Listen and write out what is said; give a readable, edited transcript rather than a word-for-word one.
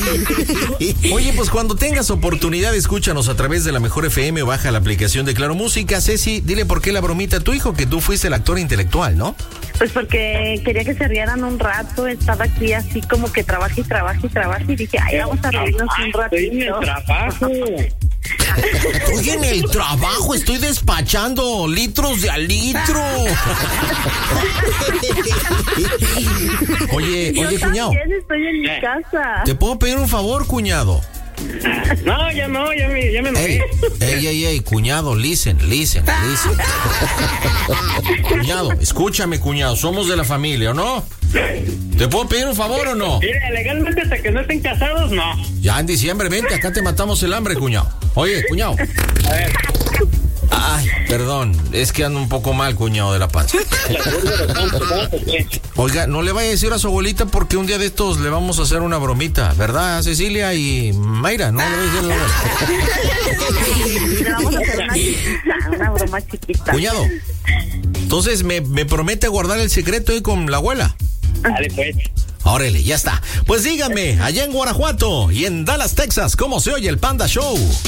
Oye, pues cuando tengas oportunidad, escúchanos a través de la Mejor FM o baja la aplicación de Claro Música. Ceci, dile por qué la bromita a tu hijo, que tú fuiste el actor intelectual, ¿no? Pues porque quería que se rieran un rato, estaba aquí así como que trabaja y dije, ay, vamos a reírnos un ratito. Estoy en el trabajo. Estoy en el trabajo, estoy despachando litros de a litro. Oye, cuñado. También estoy en mi casa. ¿Te puedo pedir un favor, cuñado? No, ya me enojé. Ey, cuñado, listen. Cuñado, escúchame, cuñado, somos de la familia, ¿o no? ¿Te puedo pedir un favor o no? Mira, legalmente hasta que no estén casados, no. Ya en diciembre, vente, acá te matamos el hambre, cuñado. Oye, cuñado. A ver. Ay, perdón, es que ando un poco mal, cuñado de la panza. Oiga, no le vaya a decir a su abuelita porque un día de estos le vamos a hacer una bromita, ¿verdad, Cecilia y Mayra? No le voy a decir a la Le vamos a hacer una broma chiquita. Cuñado, entonces me promete guardar el secreto ahí con la abuela. Dale, pues. Órale, ya está. Pues dígame, allá en Guanajuato y en Dallas, Texas, ¿cómo se oye el Panda Show?